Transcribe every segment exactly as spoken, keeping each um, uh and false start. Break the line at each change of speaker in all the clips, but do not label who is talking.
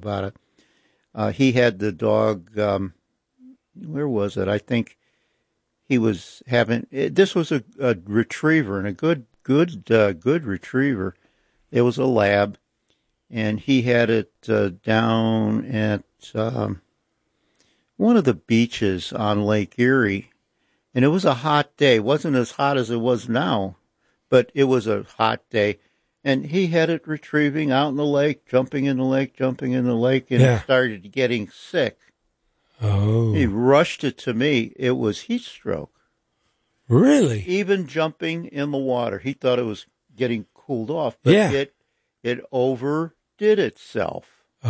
about it. Uh, he had the dog, um, where was it? I think he was having, this was a, a retriever, and a good, good, uh, good retriever. It was a lab, and he had it uh, down at um, one of the beaches on Lake Erie, and it was a hot day. It wasn't as hot as it was now, but it was a hot day. And he had it retrieving out in the lake, jumping in the lake, jumping in the lake, and
Yeah.
it started getting sick.
Oh.
He rushed it to me. It was heat stroke.
Really?
Even jumping in the water. He thought it was getting cooled off, but
Yeah.
it it overdid itself.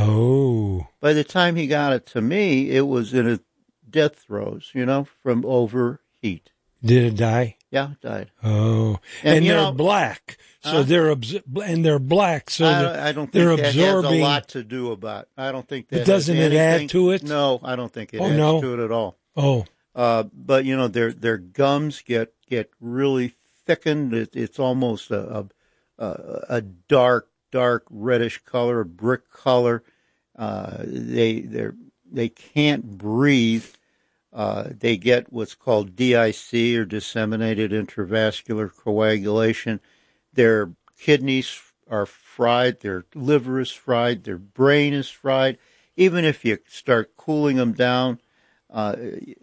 Oh.
By the time he got it to me, it was in a death throes, you know, from overheat.
Did it die?
Yeah, it died.
Oh.
And,
And,
you
they're
know-
black. So
Huh?
they're abs- and they're black. So
I,
they're,
I don't
they're
think that has a
absorbing.
lot to do about. I don't think that.
But doesn't
has
it add
anything-
to it?
No, I don't think it
Oh,
adds
no?
to it at all.
Oh.
Uh, but you know, their their gums get get really thickened. It, it's almost a, a a dark dark reddish color, a brick color. Uh, they they they can't breathe. Uh, they get what's called D I C, or disseminated intravascular coagulation. Their kidneys are fried, their liver is fried, their brain is fried. Even if you start cooling them down, uh,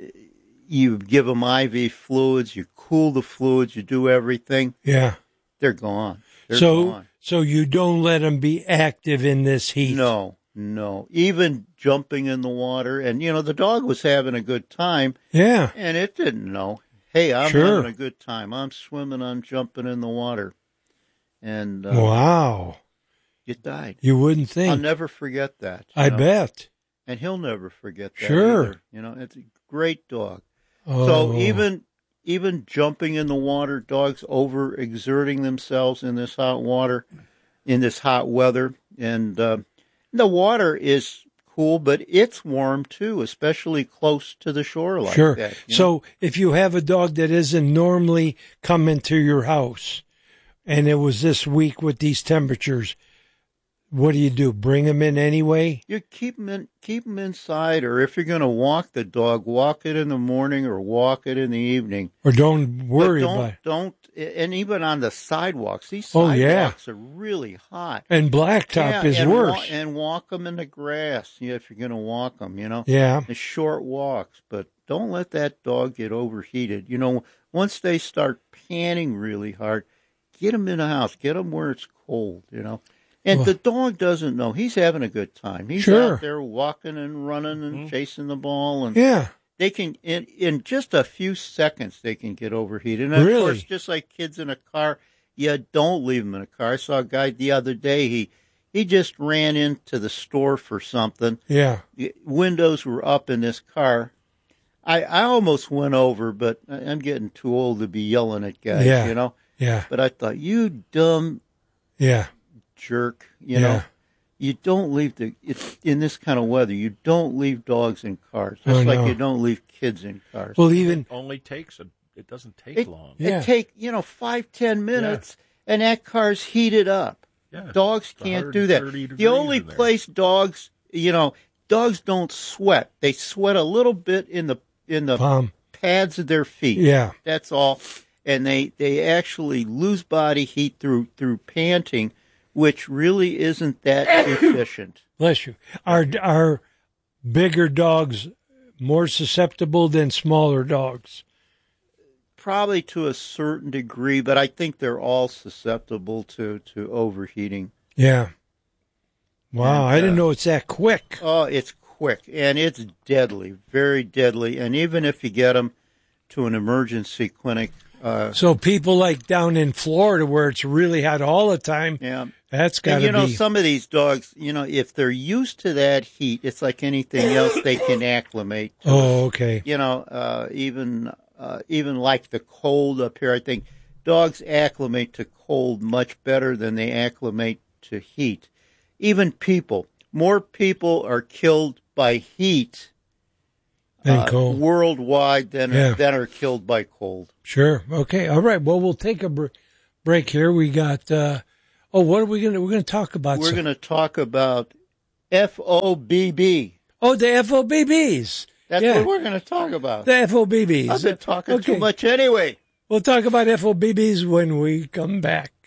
you give them I V fluids, you cool the fluids, you do everything,
Yeah.
they're gone. They're
so
gone.
so you don't let them be active in this heat.
No, no. Even jumping in the water, and you know, the dog was having a good time,
Yeah.
and it didn't know. Hey, I'm
Sure.
having a good time. I'm swimming, I'm jumping in the water. And uh,
Wow.
it died.
You wouldn't think.
I'll never forget that. you
I
know.
bet.
And he'll never forget that
Sure.
either. You know, it's a great dog.
Oh.
So even even jumping in the water, dogs overexerting themselves in this hot water, in this hot weather, and uh, the water is cool, but it's warm too, especially close to the shore like
Sure.
that. you know.
So if you have a dog that isn't normally coming to your house, and it was this week with these temperatures, what do you do? Bring them in anyway?
You keep them in, keep 'em inside, or if you're going to walk the dog, walk it in the morning or walk it in the evening.
Or don't worry
but don't,
about it?
Don't, and even on the sidewalks, these
Oh,
sidewalks
yeah.
are really hot.
And blacktop
Yeah,
is
and wa-
worse.
and walk them in the grass, yeah, if you're going to walk them, you know.
Yeah.
The short walks, but don't let that dog get overheated. You know, once they start panting really hard, get them in the house, get them where it's cold, you know. And
Well-
the dog doesn't know. He's having a good time. He's
Sure.
out there walking and running and
Mhm.
chasing the ball, and
Yeah.
they can in in just a few seconds they can get overheated. And of
Really?
course, just like kids in a car, you don't leave them in a car. I saw a guy the other day. He he just ran into the store for something.
Yeah.
The windows were up in this car. I I almost went over, but I- I'm getting too old to be yelling at guys.
Yeah.
You know.
Yeah.
But I thought, you dumb
Yeah.
jerk. You
Yeah.
know. You don't leave the it's in this kind of weather. You don't leave dogs in cars, just
Oh,
like
no.
you don't leave kids in cars.
Well, even
Only takes a. It doesn't take
It,
long.
Yeah.
it take you know five ten minutes, and that car's heated up.
Yeah.
Dogs
It's
can't do that.
one hundred thirty
The
degrees
only
in there.
place dogs, you know, dogs don't sweat. They sweat a little bit in the in the
palm.
pads of their feet.
Yeah.
That's all. And they they actually lose body heat through through panting, which really isn't that efficient.
Bless you. Are are bigger dogs more susceptible than smaller dogs?
Probably to a certain degree, but I think they're all susceptible to, to overheating.
Yeah. Wow,
And,
I didn't
uh,
know it's that quick.
Oh, it's quick, and it's deadly, very deadly. And even if you get them to an emergency clinic, uh,
So people like down in Florida where it's really hot all the time,
yeah.
that's got
And
to
you know,
be.
some of these dogs, you know, if they're used to that heat, it's like anything else, they can acclimate to it.
Oh, okay.
You know, uh, even uh, even like the cold up here, I think dogs acclimate to cold much better than they acclimate to heat. Even people, more people are killed by heat
Then
uh,
cold.
worldwide than
Yeah.
than are killed by cold.
Sure. Okay. All right. Well, we'll take a br- break here. We got. Uh, oh, what are we gonna? We're gonna talk about.
We're
some-
going to talk about F O B B.
Oh, the F O B Bs.
That's
Yeah.
what we're going to talk about.
The F O B Bs.
I've been talking
Okay.
too much anyway.
We'll talk about F O B Bs when we come back.